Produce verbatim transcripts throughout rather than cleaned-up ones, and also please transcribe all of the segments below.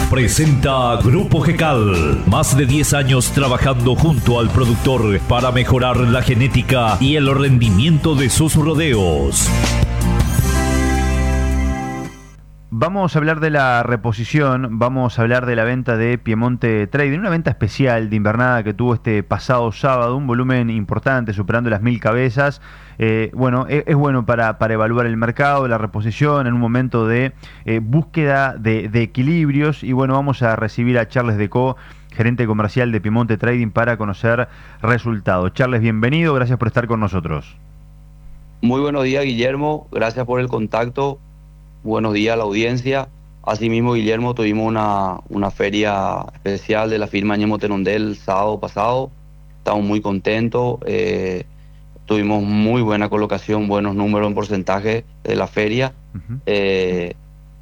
Presenta Grupo Gecal. Más de diez años trabajando junto al productor para mejorar la genética y el rendimiento de sus rodeos. Vamos a hablar de la reposición, vamos a hablar de la venta de Piemonte Trading, una venta especial de invernada que tuvo este pasado sábado, un volumen importante, superando las mil cabezas. Eh, bueno, es, es bueno para, para evaluar el mercado, la reposición en un momento de eh, búsqueda de, de equilibrios. Y bueno, vamos a recibir a Charles Decaux, gerente comercial de Piemonte Trading, para conocer resultados. Charles, bienvenido, gracias por estar con nosotros. Muy buenos días, Guillermo, gracias por el contacto. Buenos días a la audiencia. Asimismo, Guillermo, tuvimos una, una feria especial de la firma Ñemo Tenondé el sábado pasado. Estamos muy contentos. Eh, tuvimos muy buena colocación, buenos números en porcentaje de la feria. Uh-huh. eh,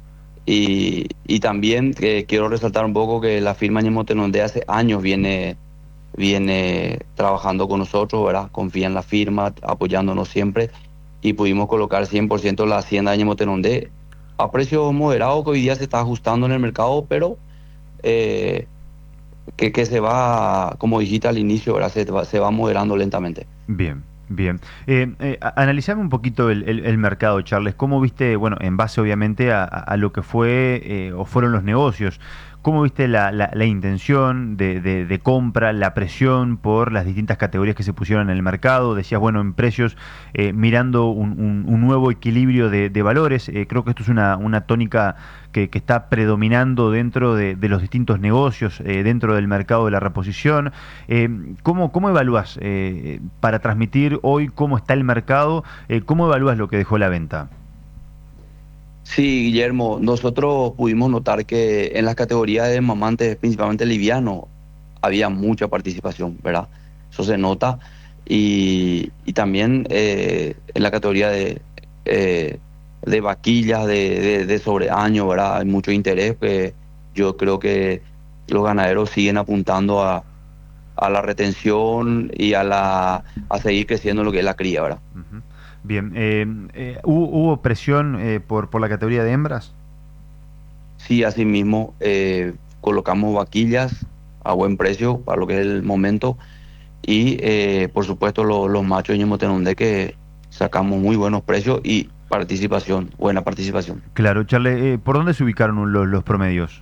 y, y también eh, quiero resaltar un poco que la firma Ñemo Tenondé hace años viene, viene trabajando con nosotros, ¿verdad? Confía en la firma, apoyándonos siempre. Y pudimos colocar cien por ciento la hacienda de Ñemo Tenondé a precio moderado, que hoy día se está ajustando en el mercado, pero eh, que, que se va, como dijiste al inicio, ¿verdad? Se, va, se va moderando lentamente. Bien, bien. Eh, eh, analizame un poquito el, el, el mercado, Charles. ¿Cómo viste, bueno, en base obviamente a, a lo que fue eh, o fueron los negocios, cómo viste la, la, la intención de, de, de compra, la presión por las distintas categorías que se pusieron en el mercado? Decías, bueno, en precios, eh, mirando un, un, un nuevo equilibrio de, de valores. Eh, creo que esto es una, una tónica que, que está predominando dentro de, de los distintos negocios, eh, dentro del mercado de la reposición. Eh, ¿cómo, ¿Cómo evalúas, eh, para transmitir hoy cómo está el mercado, eh, cómo evalúas lo que dejó la venta? Sí, Guillermo, nosotros pudimos notar que en las categorías de mamantes, principalmente liviano, había mucha participación, ¿verdad? Eso se nota. Y, y también eh, en la categoría de, eh, de vaquillas de, de, de sobreaño, ¿verdad? Hay mucho interés, que yo creo que los ganaderos siguen apuntando a, a la retención y a, la, a seguir creciendo lo que es la cría, ¿verdad? Uh-huh. Bien, eh, eh, ¿hubo, ¿hubo presión eh, por, por la categoría de hembras? Sí, así mismo, eh, colocamos vaquillas a buen precio para lo que es el momento, y eh, por supuesto lo, los machos de Ñemo Tenondé, que sacamos muy buenos precios y participación, buena participación. Claro, Charles, eh, ¿por dónde se ubicaron los, los promedios?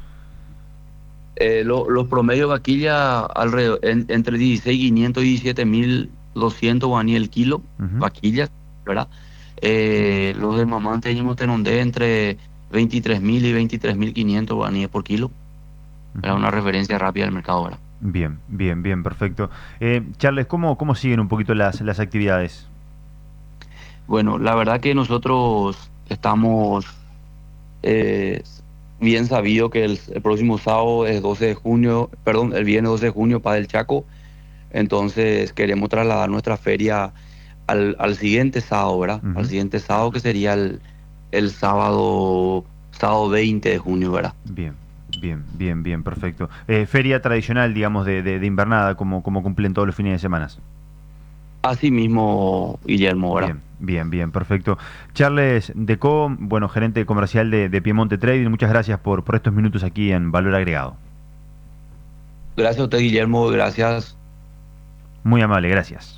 Eh, lo, los promedios de vaquilla alrededor, en, entre dieciséis mil quinientos y diecisiete mil doscientos guaní el kilo, uh-huh. Vaquillas, ¿verdad? Eh, los de mamante de Ñemo Tenondé entre veintitrés mil y veintitrés mil quinientos guaníes por kilo. Uh-huh. Era una referencia rápida del mercado, ¿verdad? Bien, bien, bien, perfecto. Eh, Charles, ¿cómo, ¿cómo siguen un poquito las, las actividades? Bueno, la verdad que nosotros estamos eh, bien sabido que el, el próximo sábado es doce de junio, perdón, el viernes doce de junio, para el Chaco. Entonces queremos trasladar nuestra feria al, al siguiente sábado, ¿verdad? Uh-huh. Al siguiente sábado, que sería el, el sábado, sábado veinte de junio, ¿verdad? Bien, bien, bien, bien, perfecto. Eh, feria tradicional, digamos, de, de, de invernada, como, como cumplen todos los fines de semana. Así mismo, Guillermo, ¿verdad? Bien, bien, bien, perfecto. Charles Decaux, bueno, gerente comercial de, de Piemonte Trading, muchas gracias por, por estos minutos aquí en Valor Agregado. Gracias a usted, Guillermo, gracias. Muy amable, gracias.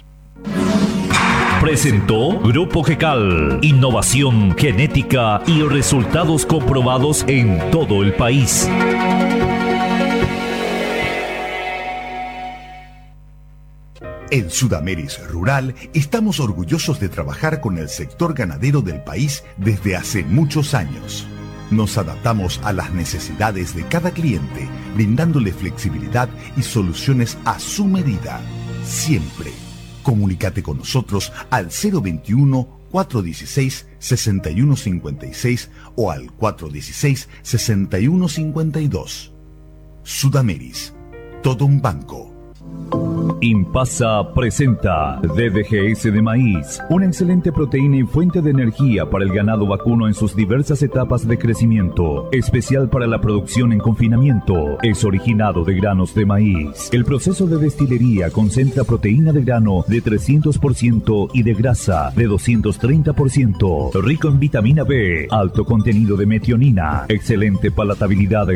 Presentó Grupo Gecal, innovación genética y resultados comprobados en todo el país. En Sudameris Rural estamos orgullosos de trabajar con el sector ganadero del país desde hace muchos años. Nos adaptamos a las necesidades de cada cliente, brindándole flexibilidad y soluciones a su medida. Siempre. Comunícate con nosotros al cero veintiuno, cuatrocientos dieciséis, sesenta y uno cincuenta y seis o al cuatrocientos dieciséis, sesenta y uno cincuenta y dos. Sudameris. Todo un banco. Impasa presenta D D G S de maíz, una excelente proteína y fuente de energía para el ganado vacuno en sus diversas etapas de crecimiento, especial para la producción en confinamiento. Es originado de granos de maíz. El proceso de destilería concentra proteína de grano de trescientos por ciento y de grasa de doscientos treinta por ciento, rico en vitamina B, alto contenido de metionina, excelente palatabilidad